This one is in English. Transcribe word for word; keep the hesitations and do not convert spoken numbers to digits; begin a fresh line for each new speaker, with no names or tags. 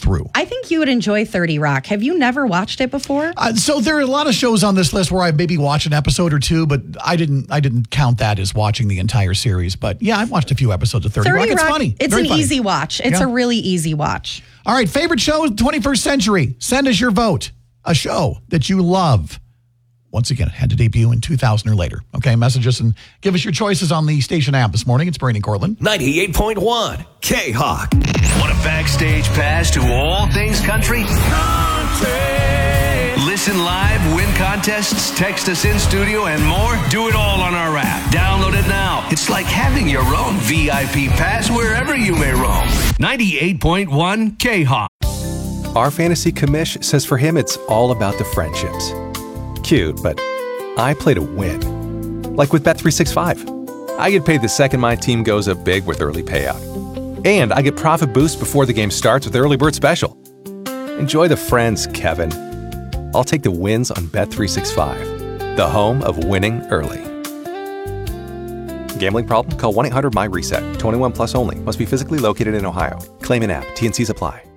through.
I think you would enjoy thirty Rock. Have you never watched it before?
Uh, so there are a lot of shows on this list where I maybe watch an episode or two, but I didn't I didn't count that as watching the entire series. But yeah, I've watched a few episodes of thirty,
thirty
Rock. It's
Rock,
funny.
It's
Very
an
funny.
easy watch. It's
Yeah.
a really easy watch.
All right, favorite show of the twenty-first century. Send us your vote. A show that you love. Once again, it had to debut in two thousand or later. Okay, message us and give us your choices on the station app this morning. It's Brady and Cortland.
ninety-eight point one K-Hawk. Want a backstage pass to all things country? Country! Listen live, win contests, text us in studio, and more? Do it all on our app. Download it now. It's like having your own V I P pass wherever you may roam. ninety-eight point one K-Hawk.
Our fantasy commish says for him it's all about the friendships. Cute, but I play to win. Like with Bet three sixty-five. I get paid the second my team goes up big with early payout. And I get profit boost before the game starts with Early Bird Special. Enjoy the friends, Kevin. I'll take the wins on Bet three sixty-five, the home of winning early. Gambling problem? Call one eight hundred M Y RESET. twenty-one plus only. Must be physically located in Ohio. Claim in app. T N Cs apply.